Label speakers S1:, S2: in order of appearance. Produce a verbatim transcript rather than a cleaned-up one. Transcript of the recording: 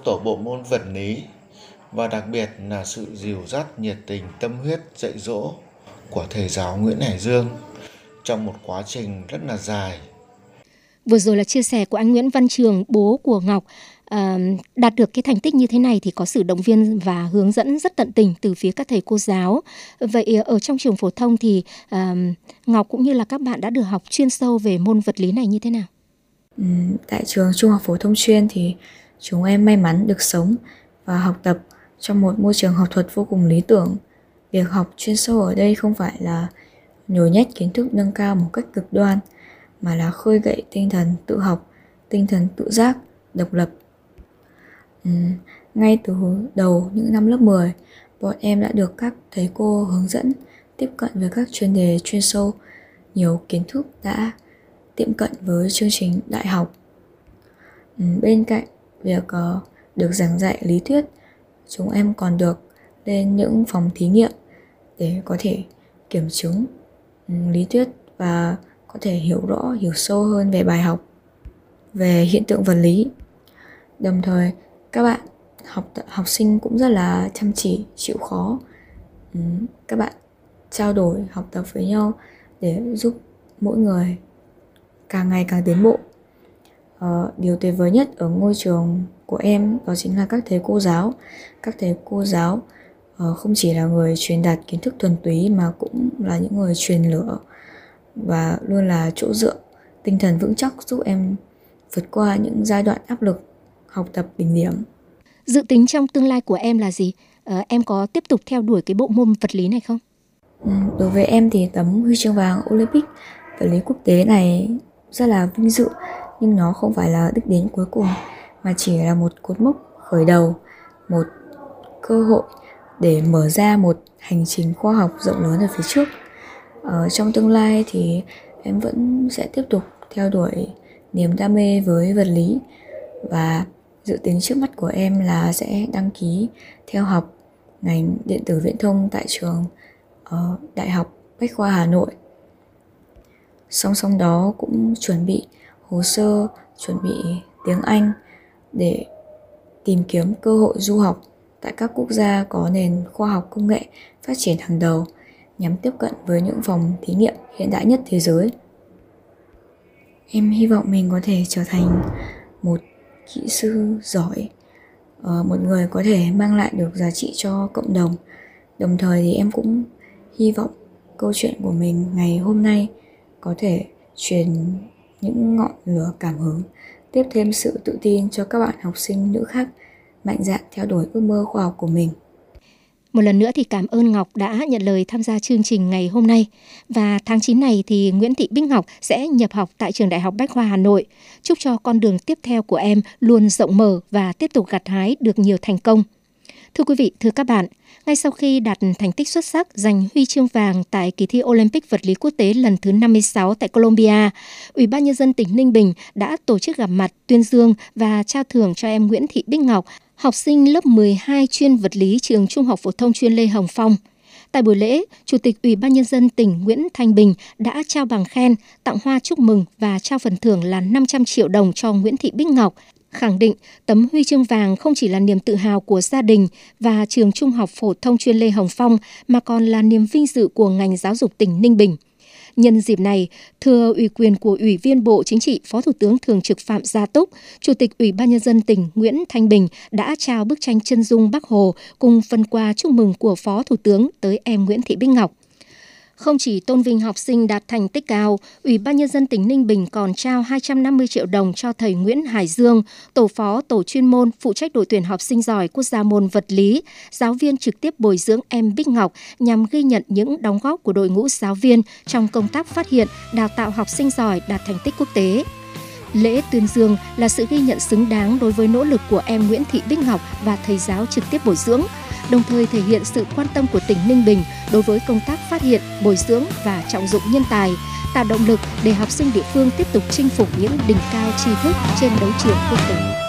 S1: tổ bộ môn vật lý và đặc biệt là sự dìu dắt, nhiệt tình, tâm huyết dạy dỗ của thầy giáo Nguyễn Hải Dương trong một quá trình rất là dài.
S2: Vừa rồi là chia sẻ của anh Nguyễn Văn Trường, bố của Ngọc. À, đạt được cái thành tích như thế này thì có sự động viên và hướng dẫn rất tận tình từ phía các thầy cô giáo. Vậy ở trong trường phổ thông thì à, Ngọc cũng như là các bạn đã được học chuyên sâu về môn vật lý này như thế nào?
S3: Ừ, tại trường Trung học phổ thông chuyên thì chúng em may mắn được sống và học tập trong một môi trường học thuật vô cùng lý tưởng. Việc học chuyên sâu ở đây không phải là nhồi nhét kiến thức nâng cao một cách cực đoan, mà là khơi gợi tinh thần tự học, tinh thần tự giác, độc lập. Ừ, ngay từ đầu những năm lớp mười, bọn em đã được các thầy cô hướng dẫn tiếp cận với các chuyên đề chuyên sâu. Nhiều kiến thức đã tiệm cận với chương trình đại học. Ừ, bên cạnh việc uh, được giảng dạy lý thuyết, chúng em còn được lên những phòng thí nghiệm để có thể kiểm chứng um, lý thuyết và có thể hiểu rõ, hiểu sâu hơn về bài học, về hiện tượng vật lý. Đồng thời, các bạn học học sinh cũng rất là chăm chỉ, chịu khó. Ừ, các bạn trao đổi, học tập với nhau để giúp mỗi người càng ngày càng tiến bộ. Ờ, điều tuyệt vời nhất ở ngôi trường của em đó chính là các thầy cô giáo. Các thầy cô giáo uh, không chỉ là người truyền đạt kiến thức thuần túy mà cũng là những người truyền lửa và luôn là chỗ dựa, tinh thần vững chắc giúp em vượt qua những giai đoạn áp lực học tập đỉnh điểm.
S2: Dự tính trong tương lai của em là gì? À, em có tiếp tục theo đuổi cái bộ môn vật lý này không?
S3: Ừ, đối với em thì tấm huy chương vàng Olympic vật lý quốc tế này rất là vinh dự, nhưng nó không phải là đích đến cuối cùng, mà chỉ là một cột mốc khởi đầu, một cơ hội để mở ra một hành trình khoa học rộng lớn ở phía trước. Ở trong tương lai thì em vẫn sẽ tiếp tục theo đuổi niềm đam mê với vật lý, và dự tính trước mắt của em là sẽ đăng ký theo học ngành điện tử viễn thông tại trường ở Đại học Bách khoa Hà Nội. Song song đó cũng chuẩn bị hồ sơ, chuẩn bị tiếng Anh để tìm kiếm cơ hội du học tại các quốc gia có nền khoa học công nghệ phát triển hàng đầu, nhằm tiếp cận với những phòng thí nghiệm hiện đại nhất thế giới. Em hy vọng mình có thể trở thành một kỹ sư giỏi, một người có thể mang lại được giá trị cho cộng đồng. Đồng thời thì em cũng hy vọng câu chuyện của mình ngày hôm nay có thể truyền những ngọn lửa cảm hứng, tiếp thêm sự tự tin cho các bạn học sinh nữ khác mạnh dạn theo đuổi ước mơ khoa học của mình.
S2: Một lần nữa thì cảm ơn Ngọc đã nhận lời tham gia chương trình ngày hôm nay. Và tháng chín này thì Nguyễn Thị Bích Ngọc sẽ nhập học tại trường Đại học Bách khoa Hà Nội. Chúc cho con đường tiếp theo của em luôn rộng mở và tiếp tục gặt hái được nhiều thành công. Thưa quý vị, thưa các bạn, ngay sau khi đạt thành tích xuất sắc giành huy chương vàng tại kỳ thi Olympic vật lý quốc tế lần thứ năm mươi sáu tại Colombia, Ủy ban Nhân dân tỉnh Ninh Bình đã tổ chức gặp mặt, tuyên dương và trao thưởng cho em Nguyễn Thị Bích Ngọc, học sinh lớp mười hai chuyên vật lý trường Trung học phổ thông chuyên Lê Hồng Phong. Tại buổi lễ, Chủ tịch Ủy ban Nhân dân tỉnh Nguyễn Thanh Bình đã trao bằng khen, tặng hoa chúc mừng và trao phần thưởng là năm trăm triệu đồng cho Nguyễn Thị Bích Ngọc, khẳng định tấm huy chương vàng không chỉ là niềm tự hào của gia đình và trường Trung học phổ thông chuyên Lê Hồng Phong mà còn là niềm vinh dự của ngành giáo dục tỉnh Ninh Bình. Nhân dịp này, thưa ủy quyền của Ủy viên Bộ Chính trị, Phó Thủ tướng Thường trực Phạm Gia Túc, Chủ tịch Ủy ban Nhân dân tỉnh Nguyễn Thanh Bình đã trao bức tranh chân dung Bác Hồ cùng phần quà chúc mừng của Phó Thủ tướng tới em Nguyễn Thị Bích Ngọc. Không chỉ tôn vinh học sinh đạt thành tích cao, Ủy ban Nhân dân tỉnh Ninh Bình còn trao hai trăm năm mươi triệu đồng cho thầy Nguyễn Hải Dương, tổ phó tổ chuyên môn phụ trách đội tuyển học sinh giỏi quốc gia môn vật lý, giáo viên trực tiếp bồi dưỡng em Bích Ngọc nhằm ghi nhận những đóng góp của đội ngũ giáo viên trong công tác phát hiện, đào tạo học sinh giỏi đạt thành tích quốc tế. Lễ tuyên dương là sự ghi nhận xứng đáng đối với nỗ lực của em Nguyễn Thị Bích Ngọc và thầy giáo trực tiếp bồi dưỡng, đồng thời thể hiện sự quan tâm của tỉnh Ninh Bình đối với công tác phát hiện, bồi dưỡng và trọng dụng nhân tài, tạo động lực để học sinh địa phương tiếp tục chinh phục những đỉnh cao tri thức trên đấu trường quốc tế.